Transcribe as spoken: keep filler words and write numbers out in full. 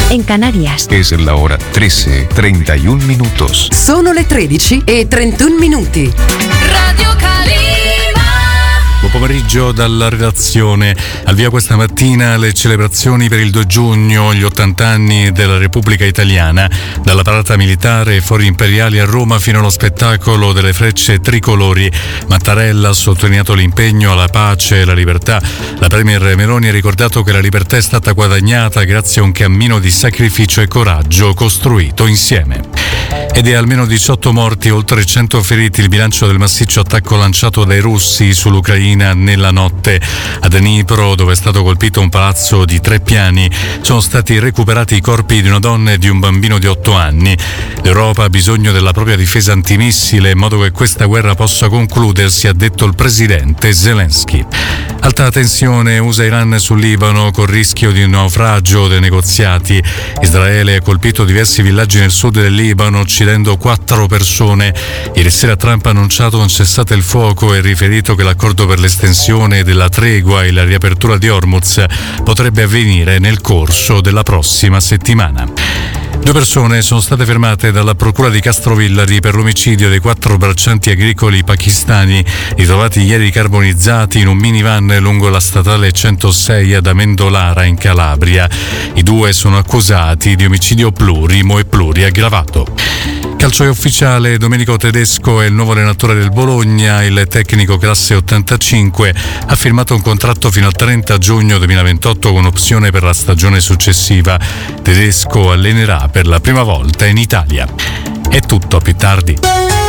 en Canarias. Es la hora trece, treinta y un minutos. Sono le tredici e trentuno minuti. Radio Calima. Buon pomeriggio dalla redazione. Al via questa mattina le celebrazioni per il due giugno, gli ottanta anni della Repubblica Italiana, dalla parata militare e fori imperiali a Roma fino allo spettacolo delle frecce tricolori. Mattarella ha sottolineato l'impegno alla pace e alla libertà. La premier Meloni ha ricordato che la libertà è stata guadagnata grazie a un cammino di sacrificio e coraggio costruito insieme. Ed è almeno diciotto morti, oltre cento feriti il bilancio del massiccio attacco lanciato dai russi sull'Ucraina nella notte. A Dnipro, dove è stato colpito un palazzo di tre piani, sono stati recuperati i corpi di una donna e di un bambino di otto anni. L'Europa ha bisogno della propria difesa antimissile in modo che questa guerra possa concludersi, ha detto il presidente Zelensky. Alta tensione U S A-Iran sul Libano col rischio di un naufragio dei negoziati. Israele ha colpito diversi villaggi nel sud del Libano, uccidendo quattro persone. Ieri sera Trump ha annunciato un cessate il fuoco e riferito che l'accordo per l'estensione della tregua e la riapertura di Hormuz potrebbe avvenire nel corso della prossima settimana. Due persone sono state fermate dalla procura di Castrovillari per l'omicidio dei quattro braccianti agricoli pakistani ritrovati ieri carbonizzati in un minivan lungo la statale centosei ad Amendolara in Calabria. I due sono accusati di omicidio plurimo e pluriaggravato. Calcio è ufficiale, Domenico Tedesco è il nuovo allenatore del Bologna. Il tecnico classe ottantacinque ha firmato un contratto fino al trenta giugno duemilaventotto con opzione per la stagione successiva. Tedesco allenerà per la prima volta in Italia. È tutto, a più tardi.